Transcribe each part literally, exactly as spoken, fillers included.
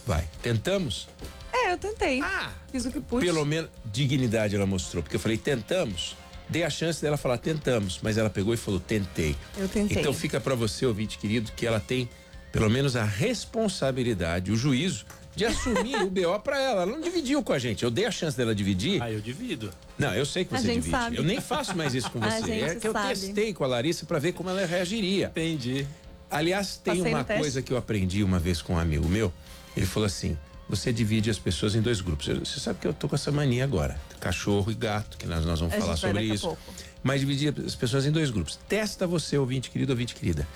Vai. Tentamos? É, eu tentei. Ah! Fiz o que pude. Pelo menos dignidade ela mostrou, porque eu falei, tentamos. Dei a chance dela falar, tentamos, mas ela pegou e falou, tentei. Eu tentei. Então fica pra você, ouvinte querido, que ela tem pelo menos a responsabilidade, o juízo de assumir o B O pra ela. Ela não dividiu com a gente. Eu dei a chance dela dividir. Ah, eu divido. Não, eu sei que A você gente divide. sabe. Eu nem faço mais isso com A você. gente É que eu sabe. testei com a Larissa pra ver como ela reagiria. Entendi. Aliás, tem Passei no uma teste. coisa que eu aprendi uma vez com um amigo meu. Ele falou assim: você divide as pessoas em dois grupos. Eu- Você sabe que eu tô com essa mania agora. Cachorro e gato, que nós, nós vamos A falar gente vai sobre daqui a isso. pouco. Mas dividir as pessoas em dois grupos. Testa você, ouvinte querido, ouvinte querida.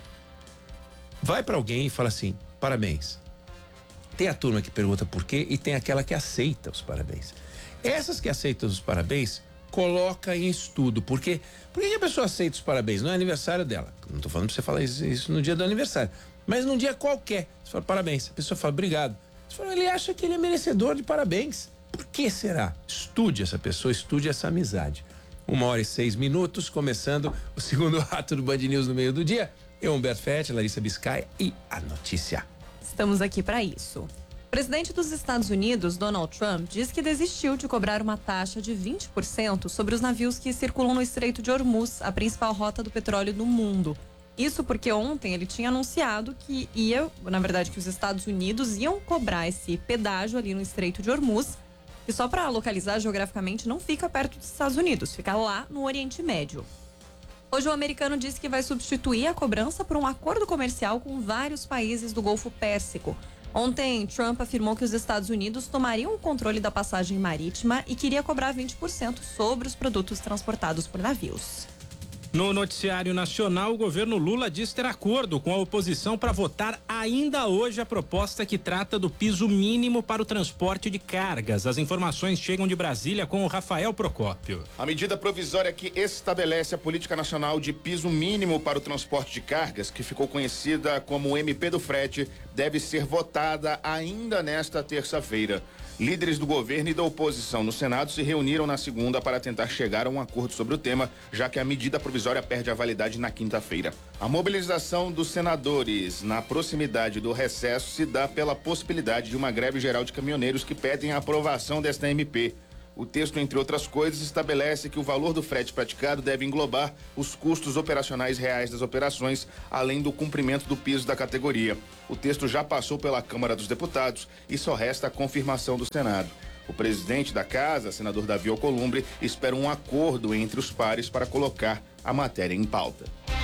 Vai pra alguém e fala assim: parabéns. Tem a turma que pergunta por quê e tem aquela que aceita os parabéns. Essas que aceitam os parabéns, coloca em estudo. Por quê? Por que a pessoa aceita os parabéns? Não é aniversário dela. Não tô falando pra você falar isso, isso no dia do aniversário. Mas num dia qualquer. Você fala parabéns. A pessoa fala obrigado. Você fala, ele acha que ele é merecedor de parabéns. Por que será? Estude essa pessoa, estude essa amizade. Uma hora e seis minutos, começando o segundo ato do Band News no meio do dia. Eu, Humberto Fetti, Larissa Biscay e a notícia. Estamos aqui para isso. O presidente dos Estados Unidos, Donald Trump, diz que desistiu de cobrar uma taxa de vinte por cento sobre os navios que circulam no Estreito de Hormuz, a principal rota do petróleo do mundo. Isso porque ontem ele tinha anunciado que ia, na verdade, que os Estados Unidos iam cobrar esse pedágio ali no Estreito de Hormuz, que só para localizar geograficamente não fica perto dos Estados Unidos, fica lá no Oriente Médio. Hoje o americano disse que vai substituir a cobrança por um acordo comercial com vários países do Golfo Pérsico. Ontem, Trump afirmou que os Estados Unidos tomariam o controle da passagem marítima e queria cobrar vinte por cento sobre os produtos transportados por navios. No noticiário nacional, o governo Lula diz ter acordo com a oposição para votar ainda hoje a proposta que trata do piso mínimo para o transporte de cargas. As informações chegam de Brasília com o Rafael Procópio. A medida provisória que estabelece a política nacional de piso mínimo para o transporte de cargas, que ficou conhecida como M P do frete, deve ser votada ainda nesta terça-feira. Líderes do governo e da oposição no Senado se reuniram na segunda para tentar chegar a um acordo sobre o tema, já que a medida provisória perde a validade na quinta-feira. A mobilização dos senadores na proximidade do recesso se dá pela possibilidade de uma greve geral de caminhoneiros que pedem a aprovação desta M P. O texto, entre outras coisas, estabelece que o valor do frete praticado deve englobar os custos operacionais reais das operações, além do cumprimento do piso da categoria. O texto já passou pela Câmara dos Deputados e só resta a confirmação do Senado. O presidente da Casa, senador Davi Alcolumbre, espera um acordo entre os pares para colocar a matéria em pauta.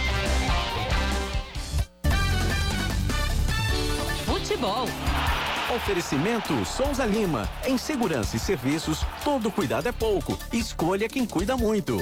Futebol. Oferecimento Souza Lima. Em segurança e serviços, todo cuidado é pouco. Escolha quem cuida muito.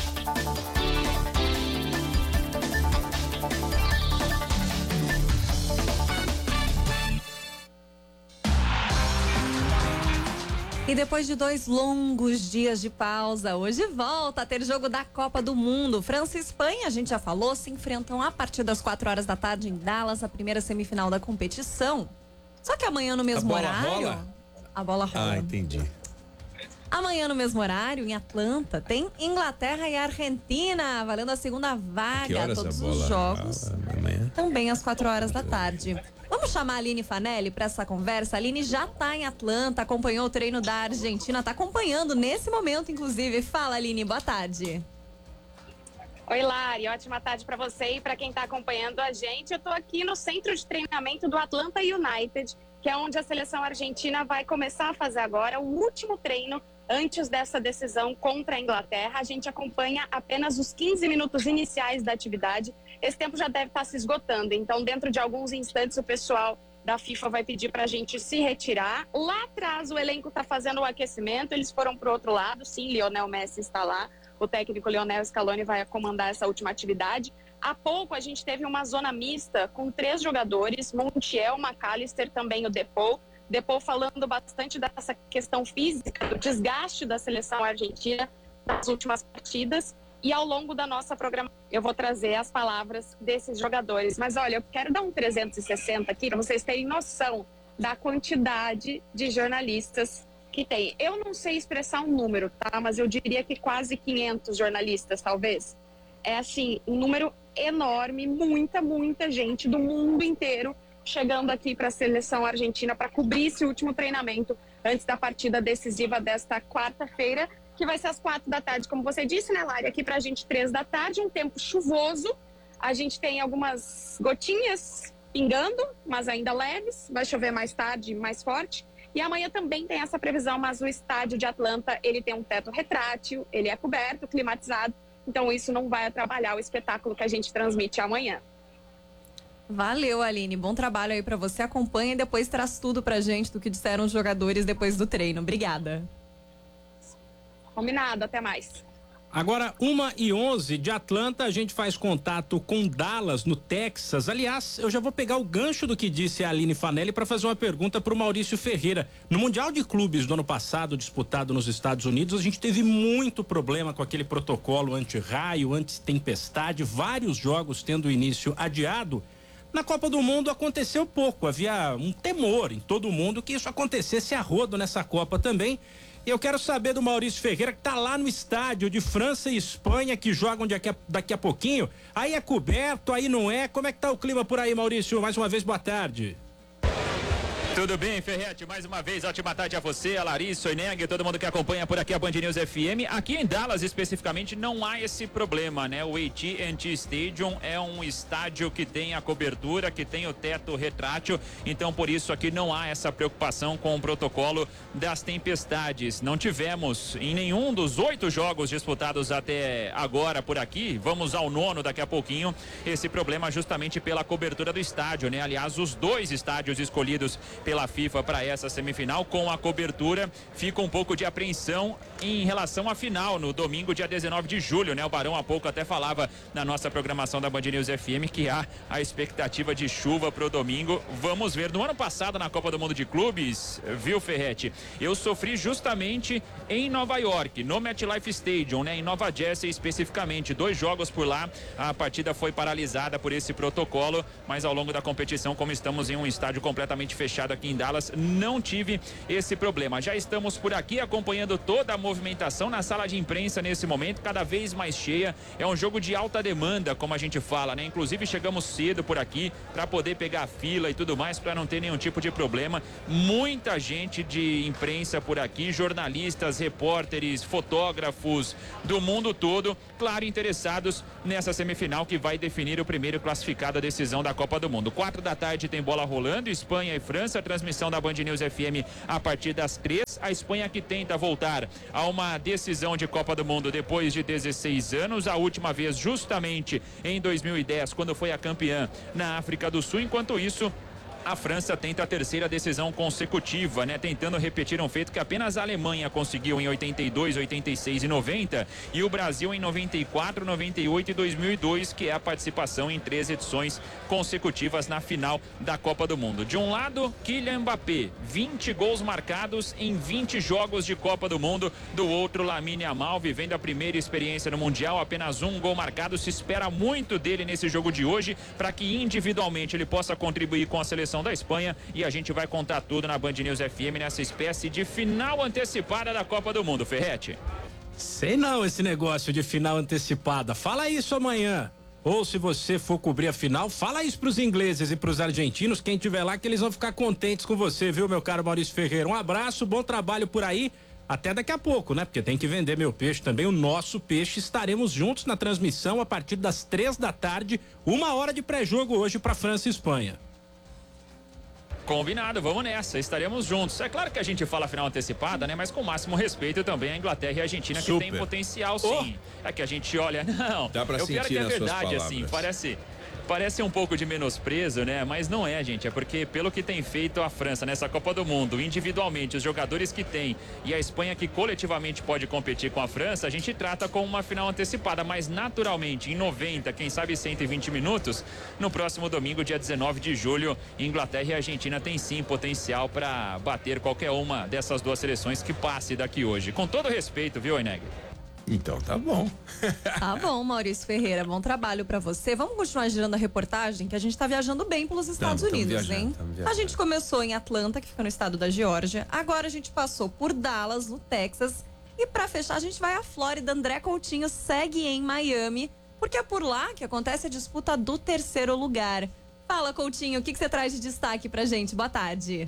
E depois de dois longos dias de pausa, hoje volta a ter jogo da Copa do Mundo. França e Espanha, a gente já falou, se enfrentam a partir das quatro horas da tarde em Dallas, a primeira semifinal da competição. Só que amanhã no mesmo A bola horário... rola? A bola rola. Ah, entendi. Amanhã no mesmo horário, em Atlanta, tem Inglaterra e Argentina, valendo a segunda Que vaga. horas Todos a bola os jogos rola amanhã? também às quatro horas da tarde. Vamos chamar a Aline Fanelli para essa conversa. A Aline já está em Atlanta, acompanhou o treino da Argentina, está acompanhando nesse momento, inclusive. Fala, Aline, boa tarde. Oi, Lari, ótima tarde para você e para quem está acompanhando a gente. Eu estou aqui no centro de treinamento do Atlanta United, que é onde a seleção argentina vai começar a fazer agora o último treino antes dessa decisão contra a Inglaterra. A gente acompanha apenas os quinze minutos iniciais da atividade. Esse tempo já deve estar se esgotando, então dentro de alguns instantes o pessoal da FIFA vai pedir para a gente se retirar. Lá atrás o elenco está fazendo o aquecimento, eles foram para o outro lado, sim, Lionel Messi está lá. O técnico Lionel Scaloni vai comandar essa última atividade. Há pouco a gente teve uma zona mista com três jogadores, Montiel, McAllister, também o Depou. Depou falando bastante dessa questão física, do desgaste da seleção argentina nas últimas partidas. E ao longo da nossa programação eu vou trazer as palavras desses jogadores. Mas olha, eu quero dar um trezentos e sessenta aqui para vocês terem noção da quantidade de jornalistas que tem. Eu não sei expressar um número, tá? Mas eu diria que quase quinhentos jornalistas, talvez. É assim, um número enorme, muita, muita gente do mundo inteiro chegando aqui para a seleção argentina para cobrir esse último treinamento antes da partida decisiva desta quarta-feira, que vai ser às quatro da tarde, como você disse, né, Lari? Aqui para a gente, três da tarde, um tempo chuvoso. A gente tem algumas gotinhas pingando, mas ainda leves. Vai chover mais tarde, mais forte. E amanhã também tem essa previsão, mas o estádio de Atlanta, ele tem um teto retrátil, ele é coberto, climatizado. Então isso não vai atrapalhar o espetáculo que a gente transmite amanhã. Valeu, Aline. Bom trabalho aí pra você. Acompanha e depois traz tudo pra gente do que disseram os jogadores depois do treino. Obrigada. Combinado, até mais. Agora, uma e onze de Atlanta, a gente faz contato com Dallas, no Texas. Aliás, eu já vou pegar o gancho do que disse a Aline Fanelli para fazer uma pergunta para o Maurício Ferreira. No Mundial de Clubes do ano passado, disputado nos Estados Unidos, a gente teve muito problema com aquele protocolo anti-raio, anti-tempestade, vários jogos tendo o início adiado. Na Copa do Mundo aconteceu pouco, havia um temor em todo mundo que isso acontecesse a rodo nessa Copa também. Eu quero saber do Maurício Ferreira, que tá lá no estádio de França e Espanha, que jogam daqui a, daqui a pouquinho. Aí é coberto, aí não é. Como é que tá o clima por aí, Maurício? Mais uma vez, boa tarde. Tudo bem, Ferretti? Mais uma vez, ótima tarde a você, a Larissa, o Ineg, todo mundo que acompanha por aqui a Band News F M. Aqui em Dallas, especificamente, não há esse problema, né? O A T and T Stadium é um estádio que tem a cobertura, que tem o teto retrátil, então por isso aqui não há essa preocupação com o protocolo das tempestades. Não tivemos em nenhum dos oito jogos disputados até agora por aqui, vamos ao nono daqui a pouquinho, esse problema justamente pela cobertura do estádio, né? Aliás, os dois estádios escolhidos pela FIFA para essa semifinal, com a cobertura, fica um pouco de apreensão em relação à final, no domingo, dia dezenove de julho, né? O Barão há pouco até falava na nossa programação da Band News F M que há a expectativa de chuva pro domingo. Vamos ver. No ano passado, na Copa do Mundo de Clubes, viu, Ferretti? Eu sofri justamente em Nova York, no MetLife Stadium, né? Em Nova Jersey especificamente. Dois jogos por lá, a partida foi paralisada por esse protocolo, mas ao longo da competição, como estamos em um estádio completamente fechado aqui em Dallas, não tive esse problema. Já estamos por aqui acompanhando toda a movimentação na sala de imprensa nesse momento, cada vez mais cheia. É um jogo de alta demanda, como a gente fala, né? Inclusive chegamos cedo por aqui para poder pegar a fila e tudo mais, para não ter nenhum tipo de problema. Muita gente de imprensa por aqui, jornalistas, repórteres, fotógrafos do mundo todo, claro, interessados nessa semifinal que vai definir o primeiro classificado à decisão da Copa do Mundo. Quatro da tarde tem bola rolando, Espanha e França, transmissão da Band News F M a partir das três. A Espanha que tenta voltar a uma decisão de Copa do Mundo depois de dezesseis anos, a última vez justamente em dois mil e dez, quando foi a campeã na África do Sul. Enquanto isso, a França tenta a terceira decisão consecutiva, né? Tentando repetir um feito que apenas a Alemanha conseguiu em oitenta e dois, oitenta e seis e noventa, e o Brasil em noventa e quatro, noventa e oito e dois mil e dois, que é a participação em três edições consecutivas na final da Copa do Mundo. De um lado, Kylian Mbappé, vinte gols marcados em vinte jogos de Copa do Mundo. Do outro, Lamine Yamal, vivendo a primeira experiência no Mundial, apenas um gol marcado. Se espera muito dele nesse jogo de hoje, para que individualmente ele possa contribuir com a seleção da Espanha, e a gente vai contar tudo na Band News F M nessa espécie de final antecipada da Copa do Mundo, Ferretti. Sei não esse negócio de final antecipada, fala isso amanhã. Ou se você for cobrir a final, fala isso pros ingleses e pros argentinos, quem tiver lá, que eles vão ficar contentes com você, viu, meu caro Maurício Ferreira? Um abraço, bom trabalho por aí. Até daqui a pouco, né? Porque tem que vender meu peixe também, o nosso peixe. Estaremos juntos na transmissão a partir das três da tarde, uma hora de pré-jogo hoje para França e Espanha. Combinado, vamos nessa, estaremos juntos. É claro que a gente fala final antecipada, né? Mas com o máximo respeito também a Inglaterra e a Argentina, que Super. tem potencial, sim. Oh. É que a gente olha, não. Dá pra eu sentir quero que é nas verdade, suas assim, palavras. parece. Parece um pouco de menosprezo, né? Mas não é, gente. É porque pelo que tem feito a França nessa Copa do Mundo, individualmente, os jogadores que tem, e a Espanha que coletivamente pode competir com a França, a gente trata como uma final antecipada. Mas naturalmente, em noventa, quem sabe cento e vinte minutos, no próximo domingo, dia dezenove de julho, Inglaterra e Argentina tem sim potencial para bater qualquer uma dessas duas seleções que passe daqui hoje. Com todo respeito, viu, Ineg? Então tá bom. Tá bom, Maurício Ferreira, bom trabalho pra você. Vamos continuar girando a reportagem, que a gente tá viajando bem pelos Estados Tamo, tamo Unidos, viajando, hein? tamo viajando. A gente começou em Atlanta, que fica no estado da Geórgia. Agora a gente passou por Dallas, no Texas. E pra fechar, a gente vai à Flórida. André Coutinho segue em Miami, porque é por lá que acontece a disputa do terceiro lugar. Fala, Coutinho, o que, que você traz de destaque pra gente? Boa tarde.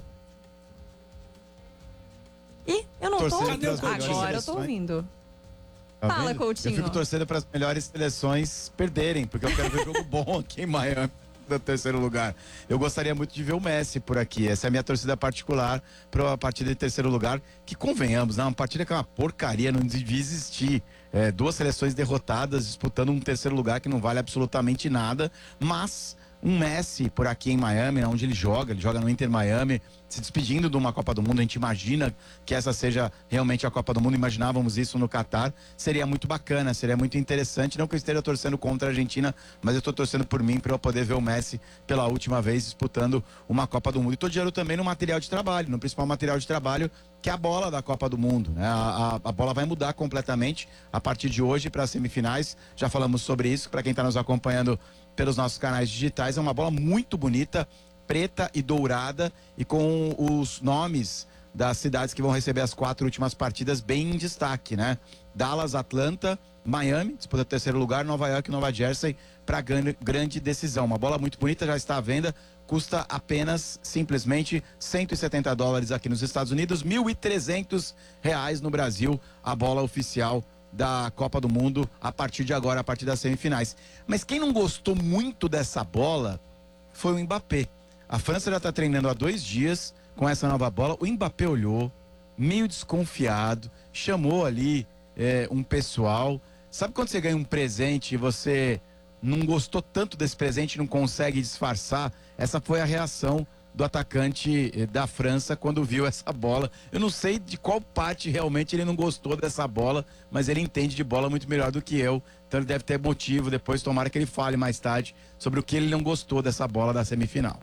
Ih, eu não tô Torcendo ouvindo. pelas melhores Agora eu tô seleções. ouvindo. Tá Fala, vendo? Coutinho. Eu fico torcendo para as melhores seleções perderem, porque eu quero ver jogo bom aqui em Miami, no terceiro lugar. Eu gostaria muito de ver o Messi por aqui. Essa é a minha torcida particular para a partida de terceiro lugar, que convenhamos, né? Uma partida que é uma porcaria, não devia existir. É, duas seleções derrotadas disputando um terceiro lugar que não vale absolutamente nada, mas um Messi por aqui em Miami, onde ele joga, ele joga no Inter Miami, se despedindo de uma Copa do Mundo. A gente imagina que essa seja realmente a Copa do Mundo, imaginávamos isso no Catar, seria muito bacana, seria muito interessante. Não que eu esteja torcendo contra a Argentina, mas eu estou torcendo por mim para eu poder ver o Messi pela última vez disputando uma Copa do Mundo. E estou de olho também no material de trabalho, no principal material de trabalho, que é a bola da Copa do Mundo, né? A, a, a bola vai mudar completamente a partir de hoje para as semifinais. Já falamos sobre isso, para quem está nos acompanhando pelos nossos canais digitais. É uma bola muito bonita, preta e dourada, e com os nomes das cidades que vão receber as quatro últimas partidas bem em destaque, né? Dallas, Atlanta, Miami, disputa o terceiro lugar, Nova York e Nova Jersey para grande decisão. Uma bola muito bonita, já está à venda, custa apenas, simplesmente, cento e setenta dólares aqui nos Estados Unidos, mil e trezentos reais no Brasil, a bola oficial da Copa do Mundo a partir de agora, a partir das semifinais. Mas quem não gostou muito dessa bola foi o Mbappé. A França já está treinando há dois dias com essa nova bola. O Mbappé olhou, meio desconfiado, chamou ali é, um pessoal. Sabe quando você ganha um presente e você não gostou tanto desse presente e não consegue disfarçar? Essa foi a reação do atacante da França quando viu essa bola. Eu não sei de qual parte realmente ele não gostou dessa bola, mas ele entende de bola muito melhor do que eu. Então ele deve ter motivo, depois tomara que ele fale mais tarde sobre o que ele não gostou dessa bola da semifinal.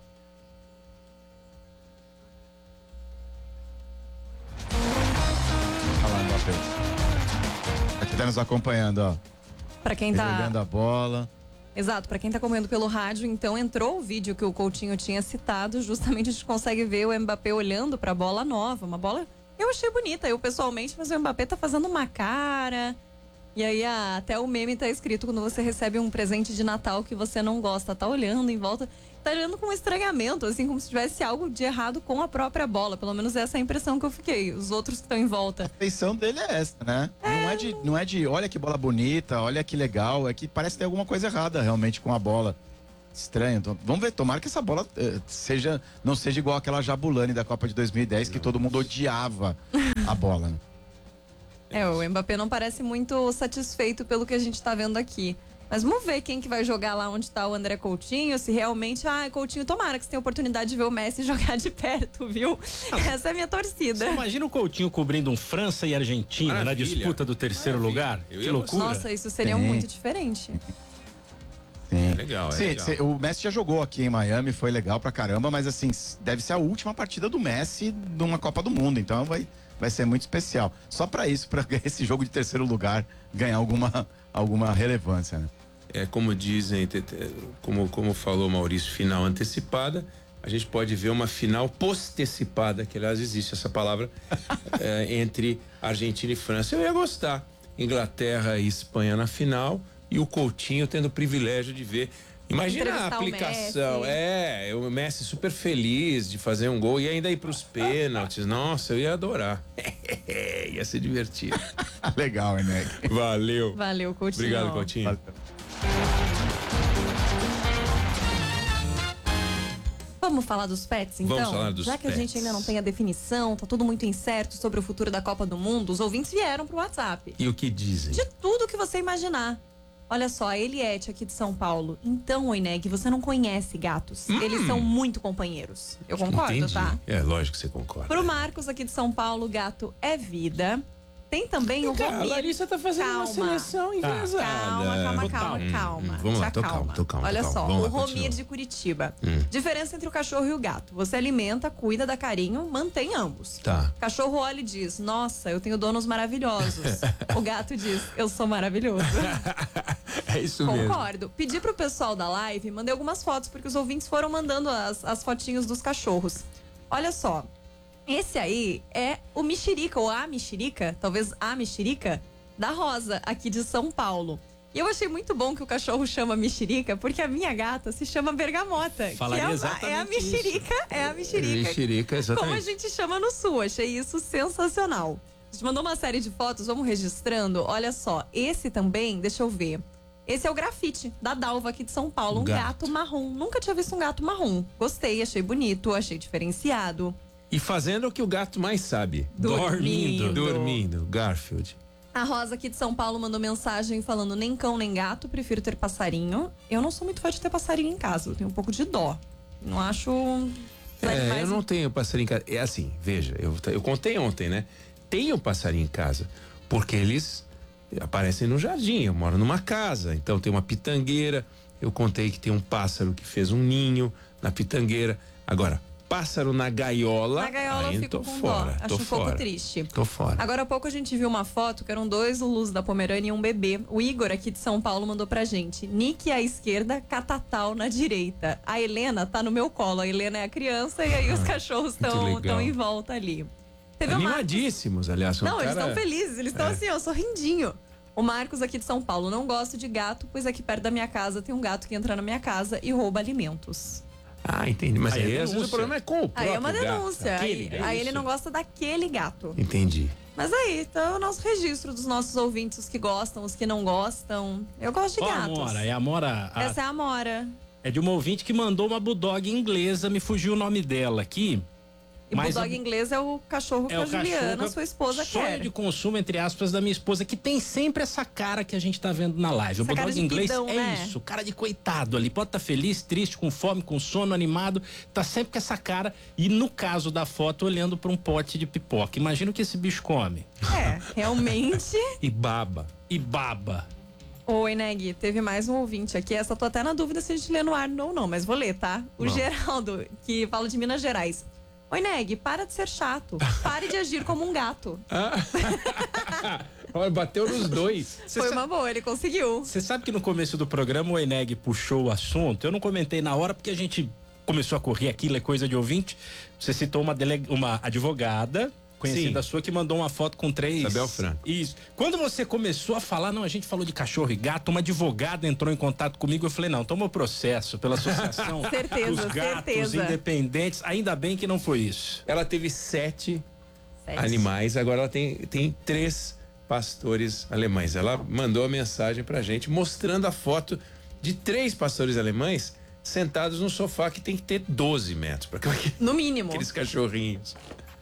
Olha lá, Mbappé. Aqui tá nos acompanhando, ó. Pra quem tá... Olhando a bola. Exato, para quem tá acompanhando pelo rádio, então entrou o vídeo que o Coutinho tinha citado, justamente a gente consegue ver o Mbappé olhando para a bola nova, uma bola eu achei bonita, eu pessoalmente, mas o Mbappé tá fazendo uma cara. E aí a, até o meme tá escrito quando você recebe um presente de Natal que você não gosta, tá olhando em volta, tá olhando com um estranhamento, assim, como se tivesse algo de errado com a própria bola, pelo menos essa é a impressão que eu fiquei, os outros que estão em volta. A feição dele é essa, né? É... Não é de, não é de, olha que bola bonita, olha que legal, é que parece ter alguma coisa errada realmente com a bola. Estranho. Então, vamos ver, tomara que essa bola eh, seja, não seja igual aquela Jabulani da Copa de dois mil e dez, que todo mundo odiava a bola, né? É, o Mbappé não parece muito satisfeito pelo que a gente tá vendo aqui. Mas vamos ver quem que vai jogar lá onde tá o André Coutinho, se realmente... Ah, Coutinho, tomara que você tenha a oportunidade de ver o Messi jogar de perto, viu? Essa é a minha torcida. Você imagina o Coutinho cobrindo um França e Argentina Maravilha. na disputa do terceiro Maravilha. lugar? Eu Que ia loucura. Nossa, isso seria Sim. muito diferente. Sim. É legal, é Sim, legal. sim, o Messi já jogou aqui em Miami, foi legal pra caramba, mas assim, deve ser a última partida do Messi numa Copa do Mundo, então vai, vai ser muito especial. Só pra isso, pra esse jogo de terceiro lugar ganhar alguma, alguma relevância, né? É como dizem, como, como falou Maurício, final antecipada. A gente pode ver uma final postecipada, que aliás existe essa palavra, é, entre Argentina e França. Eu ia gostar. Inglaterra e Espanha na final e o Coutinho tendo o privilégio de ver. Imagina a aplicação. É, o Messi super feliz de fazer um gol e ainda ir pros pênaltis. Nossa, eu ia adorar. Ia ser divertido. Legal, né? Valeu. Valeu, Coutinho. Obrigado, Coutinho. Valeu. Vamos falar dos pets, então? Vamos falar dos Já que a pets. gente ainda não tem a definição, tá tudo muito incerto sobre o futuro da Copa do Mundo, os ouvintes vieram pro WhatsApp. E o que dizem? De tudo que você imaginar. Olha só, a Eliette aqui de São Paulo. Então, Oineg, você não conhece gatos. Hum. Eles são muito companheiros. Eu concordo, Entendi. tá? É, lógico que você concorda. Pro Marcos aqui de São Paulo, gato é vida. Tem também o Cara, a Romir. Larissa tá fazendo Calma. uma seleção enviesada. Calma, calma, calma, Hum, calma. hum, Vamos lá, Já tô calma. calmo, tô calmo. Olha tô calmo. só, Vamos o lá, Romir continua. de Curitiba. Hum. Diferença entre o cachorro e o gato. Você alimenta, cuida, dá carinho, mantém ambos. Tá. Cachorro olha e diz, nossa, eu tenho donos maravilhosos. O gato diz, eu sou maravilhoso. É isso mesmo. Concordo. Pedi pro pessoal da live, mandei algumas fotos, porque os ouvintes foram mandando as, as fotinhos dos cachorros. Olha só, esse aí é o mexerica, ou a mexerica, talvez a mexerica, da Rosa, aqui de São Paulo. E eu achei muito bom que o cachorro chama mexerica, porque a minha gata se chama Bergamota. Falaria que é, exatamente é a mexerica, isso. é a mexerica. Mexerica, exatamente. Como a gente chama no sul. Achei isso sensacional. A gente mandou uma série de fotos, vamos registrando. Olha só, esse também, deixa eu ver. Esse é o grafite da Dalva aqui de São Paulo, um Gato. gato marrom. Nunca tinha visto um gato marrom. Gostei, achei bonito, achei diferenciado. E fazendo o que o gato mais sabe. Dormindo. Dormindo, Garfield. A Rosa aqui de São Paulo mandou mensagem falando: nem cão nem gato, prefiro ter passarinho. Eu não sou muito fã de ter passarinho em casa, eu tenho um pouco de dó. Não acho. É, eu não tenho passarinho em casa. É assim, veja, eu, eu contei ontem, né? Tenho passarinho em casa, porque eles aparecem no jardim. Eu moro numa casa, então tem uma pitangueira. Eu contei que tem um pássaro que fez um ninho na pitangueira. Agora, pássaro na gaiola. Na gaiola aí eu fico tô com fora, dó. tô Acho um fora, pouco triste. Tô fora. Agora há pouco a gente viu uma foto que eram dois Lulus da Pomerânia e um bebê. O Igor, aqui de São Paulo, mandou pra gente: Nick à esquerda, Catatal na direita. A Helena tá no meu colo. A Helena é a criança e aí os cachorros estão em volta ali. Teve uma... Animadíssimos, aliás. Não, cara... eles estão felizes, eles estão É. assim, ó, sorrindinho. O Marcos aqui de São Paulo: não gosto de gato, pois aqui perto da minha casa tem um gato que entra na minha casa e rouba alimentos. Ah, entendi. Mas Aí é aí, às vezes, denúncia. o problema é com o próprio Aí é uma gato. denúncia. Aí, Aquele, é aí isso. ele não gosta daquele gato. Entendi. Mas aí, então é o nosso registro dos nossos ouvintes, os que gostam, os que não gostam. Eu gosto de Ó, a gatos. Amora, é a Amora. a- Essa é a Amora. É de uma ouvinte que mandou uma bulldog inglesa, me fugiu o nome dela aqui. E Mas bulldog a- inglês é o cachorro que É a o cachorro Juliana, que- sua esposa, sonho quer. de consumo, entre aspas, da minha esposa, que tem sempre essa cara que a gente tá vendo na live. O Essa cara bulldog de inglês pidão, é né? isso, cara de coitado ali. Pode estar feliz, triste, com fome, com sono, animado. Tá sempre com essa cara. E no caso da foto, olhando pra um pote de pipoca. Imagina o que esse bicho come. É, realmente. E baba. E baba. Oi, Neg, teve mais um ouvinte aqui. Essa tô até na dúvida se a gente lê no ar ou não, mas vou ler, tá? O Vamos. Geraldo, que fala de Minas Gerais. Oi, Neg, para de ser chato. Pare de agir como um gato. Olha, bateu nos dois. Foi uma boa, ele conseguiu. Você sabe que no começo do programa o Eneg puxou o assunto. Eu não comentei na hora porque a gente começou a correr aquilo, é coisa de ouvinte. Você citou uma, deleg... uma advogada conhecida Sim. sua que mandou uma foto com três. Isabel Franco. Isso. Quando você começou a falar, não, a gente falou de cachorro e gato, uma advogada entrou em contato comigo. Eu falei, não, toma o processo pela associação Certeza, dos gatos certeza. independentes. Ainda bem que não foi isso. Ela teve sete, Sete. animais, agora ela tem, tem três pastores alemães. Ela mandou a mensagem pra gente mostrando a foto de três pastores alemães sentados no sofá que tem que ter doze metros para No mínimo. aqueles cachorrinhos.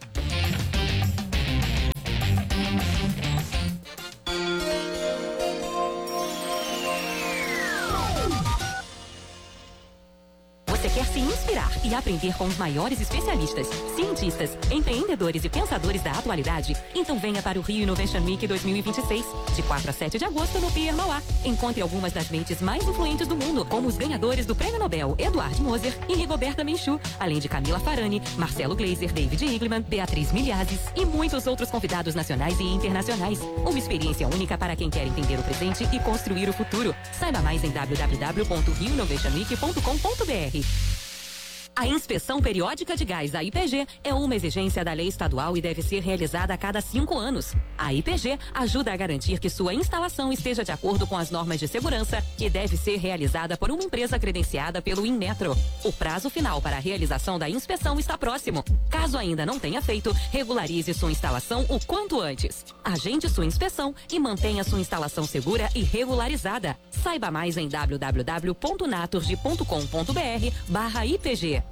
Você quer se inspirar e aprender com os maiores especialistas, cientistas, empreendedores e pensadores da atualidade? Então venha para o Rio Innovation Week dois mil e vinte e seis, de quatro a sete de agosto no Pier Mauá. Encontre algumas das mentes mais influentes do mundo, como os ganhadores do Prêmio Nobel Eduard Moser e Rigoberta Menchú, além de Camila Farani, Marcelo Gleiser, David Igleman, Beatriz Milhazes e muitos outros convidados nacionais e internacionais. Uma experiência única para quem quer entender o presente e construir o futuro. Saiba mais em w w w ponto rio innovation week ponto com ponto b r. A inspeção periódica de gás da I P G é uma exigência da lei estadual e deve ser realizada a cada cinco anos. A I P G ajuda a garantir que sua instalação esteja de acordo com as normas de segurança e deve ser realizada por uma empresa credenciada pelo Inmetro. O prazo final para a realização da inspeção está próximo. Caso ainda não tenha feito, regularize sua instalação o quanto antes. Agende sua inspeção e mantenha sua instalação segura e regularizada. Saiba mais em w w w ponto naturgy ponto com ponto b r barra I P G.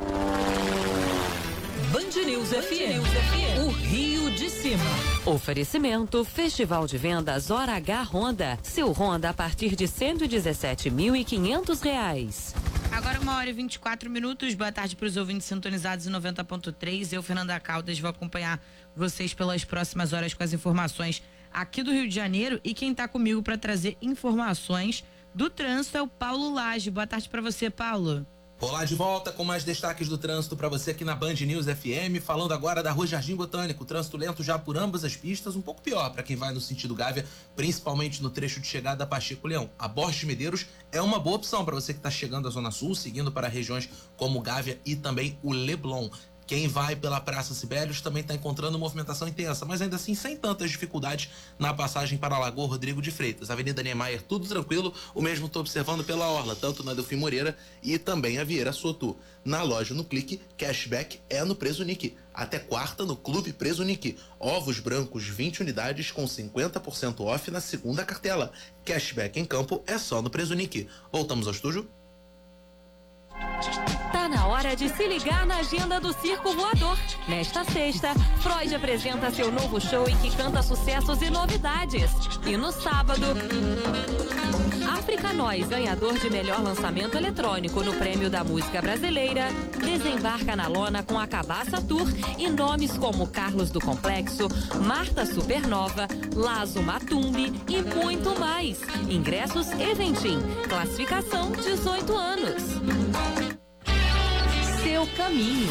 Band News F M, o Rio de Cima. Oferecimento Festival de Vendas Hora H Honda. Seu Honda a partir de cento e dezessete mil e quinhentos reais. Agora uma hora e vinte e quatro minutos. Boa tarde para os ouvintes sintonizados em noventa ponto três. Eu, Fernanda Caldas, vou acompanhar vocês pelas próximas horas com as informações aqui do Rio de Janeiro. E quem está comigo para trazer informações do trânsito é o Paulo Lage. Boa tarde para você, Paulo. Olá, de volta com mais destaques do trânsito para você aqui na Band News F M, falando agora da Rua Jardim Botânico. Trânsito lento já por ambas as pistas, um pouco pior para quem vai no sentido Gávea, principalmente no trecho de chegada a Pacheco Leão. A Borges de Medeiros é uma boa opção para você que está chegando à Zona Sul, seguindo para regiões como Gávea e também o Leblon. Quem vai pela Praça Sibelius também está encontrando movimentação intensa, mas ainda assim sem tantas dificuldades na passagem para a Lagoa Rodrigo de Freitas. Avenida Niemeyer, tudo tranquilo. O mesmo estou observando pela Orla, tanto na Delfim Moreira e também a Vieira Soto. Na loja no Clique, cashback é no Preço Nick. Até quarta no Clube Preço Nick. Ovos brancos vinte unidades com cinquenta por cento off na segunda cartela. Cashback em campo é só no Preço Nick. Voltamos ao estúdio. Tá na hora de se ligar na agenda do Circo Voador. Nesta sexta, Freud apresenta seu novo show em que canta sucessos e novidades. E no sábado, África Nós, ganhador de melhor lançamento eletrônico no Prêmio da Música Brasileira, desembarca na lona com a Cabaça Tour e nomes como Carlos do Complexo, Marta Supernova, Lazo Matumbi e muito mais. Ingressos Eventim. Classificação dezoito anos. Seu caminho.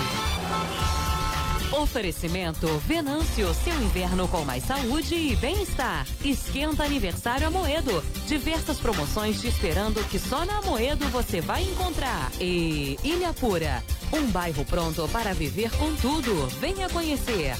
Oferecimento Venâncio, seu inverno com mais saúde e bem-estar. Esquenta aniversário Amoedo. Diversas promoções te esperando que só na Amoedo você vai encontrar. E Ilha Pura, um bairro pronto para viver com tudo. Venha conhecer.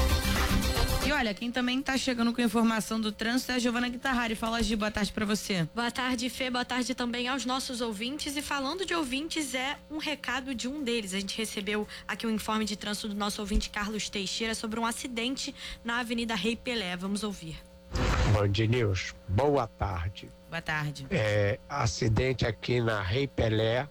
E olha, quem também tá chegando com informação do trânsito é a Giovana Guitarrari. Fala, Gi, boa tarde pra você. Boa tarde, Fê, boa tarde também aos nossos ouvintes. E falando de ouvintes, é um recado de um deles. A gente recebeu aqui um informe de trânsito do nosso ouvinte Carlos Teixeira sobre um acidente na Avenida Rei Pelé. Vamos ouvir. Band News, boa tarde. Boa tarde. É, acidente aqui na Rei Pelé,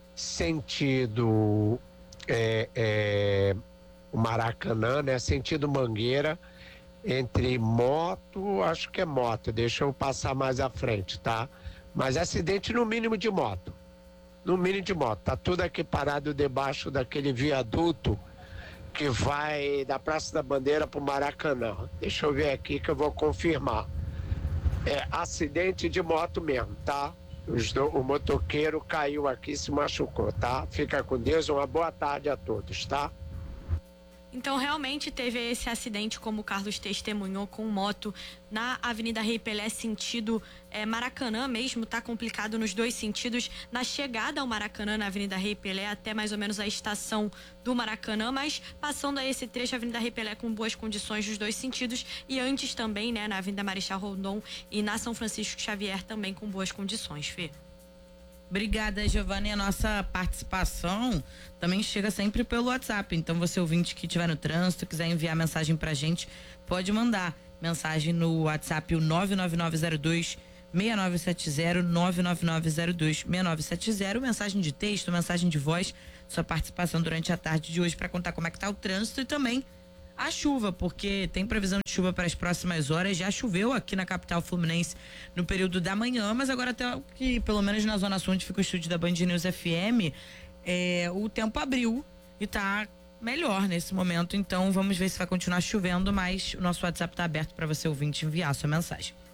sentido é, é, o Maracanã, né? Sentido Mangueira, entre moto, acho que é moto, deixa eu passar mais à frente, tá? Mas acidente no mínimo de moto, no mínimo de moto, tá tudo aqui parado debaixo daquele viaduto que vai da Praça da Bandeira pro Maracanã. Deixa eu ver aqui que eu vou confirmar. É acidente de moto mesmo, tá? Os do, o motoqueiro caiu aqui e se machucou, tá? Fica com Deus, uma boa tarde a todos, tá? Então, realmente teve esse acidente, como o Carlos testemunhou, com moto na Avenida Rei Pelé, sentido é, Maracanã mesmo, tá complicado nos dois sentidos. Na chegada ao Maracanã, na Avenida Rei Pelé, até mais ou menos a estação do Maracanã, mas passando a esse trecho, a Avenida Rei Pelé com boas condições nos dois sentidos. E antes também, né, na Avenida Marechal Rondon e na São Francisco Xavier também com boas condições, Fê. Obrigada, Giovana. E a nossa participação também chega sempre pelo WhatsApp. Então, você ouvinte que estiver no trânsito, quiser enviar mensagem pra gente, pode mandar mensagem no WhatsApp, o nove nove nove zero dois seis nove sete zero, nove nove nove zero dois seis nove sete zero, mensagem de texto, mensagem de voz, sua participação durante a tarde de hoje para contar como é que tá o trânsito e também a chuva, porque tem previsão de chuva para as próximas horas. Já choveu aqui na capital fluminense no período da manhã, mas agora até que, pelo menos na zona sul onde fica o estúdio da Band News F M, é, o tempo abriu e tá melhor nesse momento. Então vamos ver se vai continuar chovendo, mas o nosso WhatsApp tá aberto para você ouvinte enviar sua mensagem.